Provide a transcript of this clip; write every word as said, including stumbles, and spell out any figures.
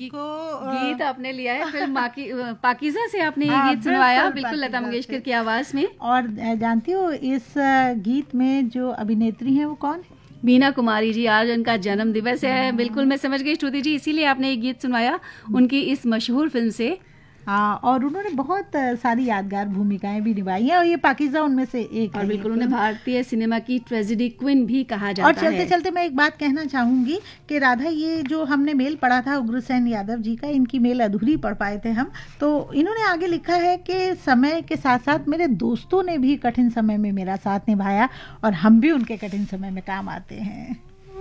को गीत आपने लिया है फिल्म पाकी, पाकीज़ा से आपने ये हाँ, गीत सुनवाया, बिल्कुल बिल्कुल लता पाकीज़ा मंगेशकर से। की आवाज में। और जानती हो इस गीत में जो अभिनेत्री हैं वो कौन है? बीना कुमारी जी। आज उनका जन्म दिवस है। बिल्कुल मैं समझ गई श्रुति जी, इसीलिए आपने ये गीत सुनवाया उनकी इस मशहूर फिल्म से। हाँ, और उन्होंने बहुत सारी यादगार भूमिकाएं भी निभाई हैं और ये पाकीज़ा उनमें से एक और है। बिल्कुल उन्हें भारतीय सिनेमा की ट्रेजेडी क्वीन भी कहा जाता है। और चलते चलते मैं एक बात कहना चाहूंगी कि राधा, ये जो हमने मेल पढ़ा था उग्रसेन यादव जी का, इनकी मेल अधूरी पढ़ पाए थे हम, तो इन्होंने आगे लिखा है कि समय के साथ साथ मेरे दोस्तों ने भी कठिन समय में मेरा साथ निभाया और हम भी उनके कठिन समय में काम आते हैं।